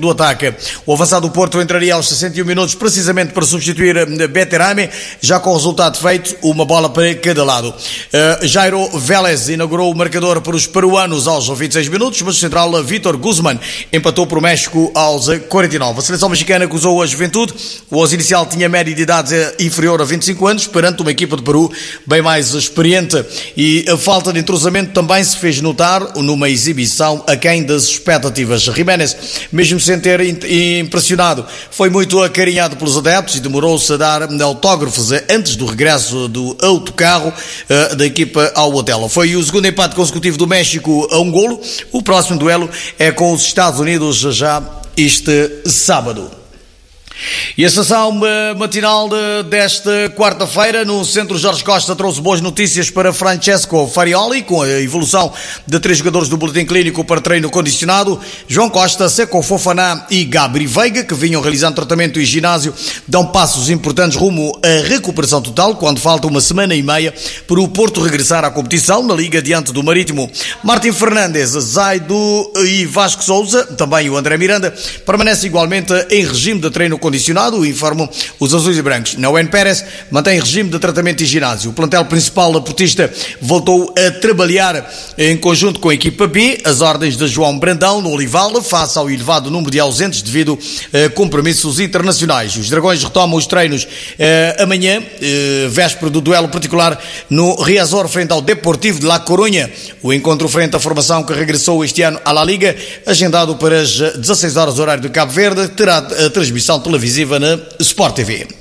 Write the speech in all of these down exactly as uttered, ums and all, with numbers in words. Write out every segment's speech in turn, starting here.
do ataque. O avançado do Porto entraria aos sessenta e um minutos precisamente para substituir Beterame, já com o resultado feito, uma bola para cada lado. Uh, Jairo Vélez inaugurou o marcador para os peruanos aos vinte e seis minutos, mas o central Vítor Guzmán empatou para o México aos quarenta e nove. A seleção mexicana acusou a Juventude. O onze inicial tinha média de idade inferior a vinte e cinco anos, perante uma equipa de Peru bem mais experiente, e a falta de entrosamento também se fez notar numa exibição aquém das expectativas. Jiménez, mesmo sem ter impressionado, foi muito acarinhado pelos adeptos e demorou-se a dar autógrafos antes do regresso do autocarro uh, da equipa ao hotel. Foi o segundo empate consecutivo do México a um golo. O próximo duelo é com os Estados Unidos já este sábado. E a sessão matinal de, desta quarta-feira no Centro Jorge Costa trouxe boas notícias para Francesco Farioli, com a evolução de três jogadores do boletim clínico para treino condicionado. João Costa, Seco Fofana e Gabri Veiga, que vinham realizando tratamento em ginásio, dão passos importantes rumo à recuperação total, quando falta uma semana e meia para o Porto regressar à competição na Liga diante do Marítimo. Martim Fernandes, Zaidu e Vasco Souza, também o André Miranda, permanecem igualmente em regime de treino condicionado, informam os azuis e brancos. Nauen Pérez mantém regime de tratamento em ginásio. O plantel principal da portista voltou a trabalhar em conjunto com a equipa B, as ordens de João Brandão no Olival, face ao elevado número de ausentes devido a compromissos internacionais. Os Dragões retomam os treinos eh, amanhã, eh, véspera do duelo particular no Riazor frente ao Deportivo de La Coruña. O encontro frente à formação que regressou este ano à La Liga, agendado para as dezasseis horas horário de Cabo Verde, terá a transmissão televisiva na Sport T V.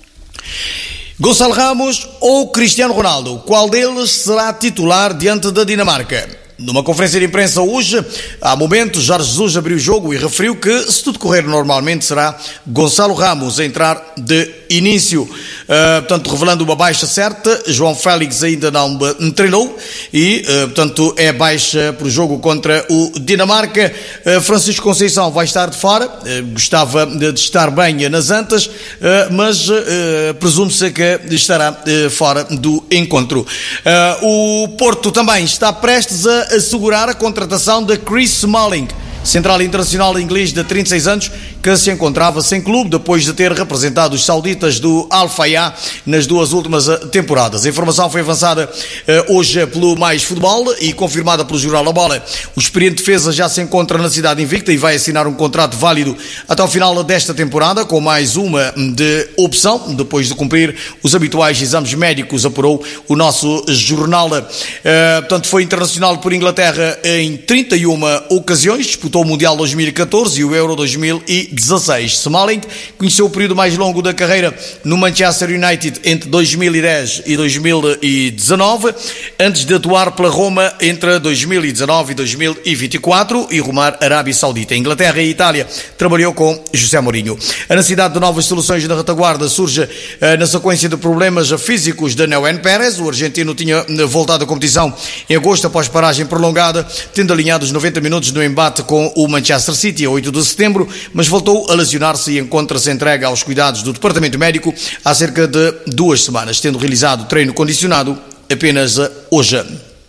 Gonçalo Ramos ou Cristiano Ronaldo, qual deles será titular diante da Dinamarca? Numa conferência de imprensa hoje, há momentos, Jorge Jesus abriu o jogo e referiu que, se tudo correr normalmente, será Gonçalo Ramos a entrar de início. Uh, portanto, revelando uma baixa certa, João Félix ainda não treinou e, uh, portanto, é baixa para o jogo contra o Dinamarca. Uh, Francisco Conceição vai estar de fora, uh, gostava de estar bem nas antas, uh, mas uh, presume-se que estará uh, fora do encontro. Uh, o Porto também está prestes a assegurar a contratação de Chris Smalling, central internacional inglês de trinta e seis anos, que se encontrava sem clube depois de ter representado os sauditas do Al-Fayha nas duas últimas temporadas. A informação foi avançada uh, hoje pelo Mais Futebol e confirmada pelo jornal A Bola. O experiente defesa já se encontra na cidade invicta e vai assinar um contrato válido até ao final desta temporada, com mais uma de opção, depois de cumprir os habituais exames médicos, apurou o nosso jornal. Uh, portanto, foi internacional por Inglaterra em trinta e uma ocasiões, disputou o Mundial dois mil e catorze e o Euro dois mil e dezasseis. Smalling conheceu o período mais longo da carreira no Manchester United entre dois mil e dez e dois mil e dezanove, antes de atuar pela Roma entre dois mil e dezanove e dois mil e vinte e quatro e rumar Arábia Saudita. Em Inglaterra e Itália trabalhou com José Mourinho. A necessidade de novas soluções na retaguarda surge uh, na sequência de problemas físicos de Nauen Pérez. O argentino tinha voltado à competição em agosto após paragem prolongada, tendo alinhado os noventa minutos no embate com o Manchester City a oito de setembro, mas voltou a lesionar-se e encontra-se entregue aos cuidados do departamento médico há cerca de duas semanas, tendo realizado treino condicionado apenas hoje.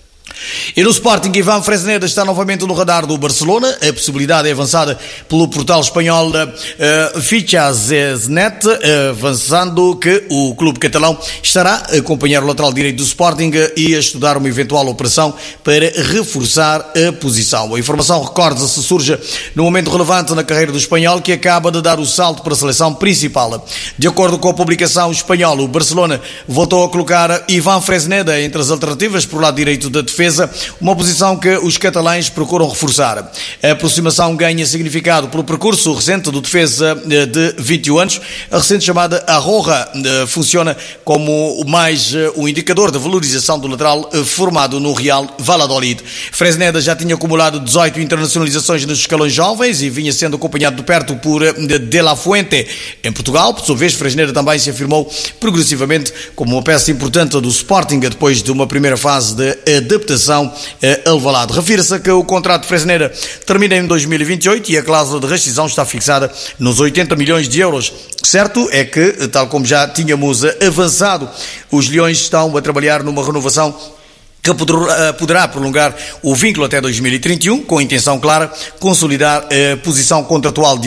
E no Sporting, Ivan Fresneda está novamente no radar do Barcelona. A possibilidade é avançada pelo portal espanhol uh, Fichasnet, uh, avançando que o clube catalão estará a acompanhar o lateral direito do Sporting e a estudar uma eventual operação para reforçar a posição. A informação, recorda-se, surge num momento relevante na carreira do espanhol, que acaba de dar o salto para a seleção principal. De acordo com a publicação espanhola, o Barcelona voltou a colocar Ivan Fresneda entre as alternativas por lado direito da defesa, uma posição que os catalães procuram reforçar. A aproximação ganha significado pelo percurso recente do defesa de vinte e um anos. A recente chamada Arroja funciona como mais um indicador da valorização do lateral formado no Real Valladolid. Fresneda já tinha acumulado dezoito internacionalizações nos escalões jovens e vinha sendo acompanhado de perto por De La Fuente. Em Portugal, por sua vez, Fresneda também se afirmou progressivamente como uma peça importante do Sporting depois de uma primeira fase de adaptação a Alvalade. Refira-se que o contrato de Fresneda termina em dois mil e vinte e oito e a cláusula de rescisão está fixada nos oitenta milhões de euros. Certo é que, tal como já tínhamos avançado, os Leões estão a trabalhar numa renovação que poderá prolongar o vínculo até dois mil e trinta e um, com a intenção clara de consolidar a posição contratual de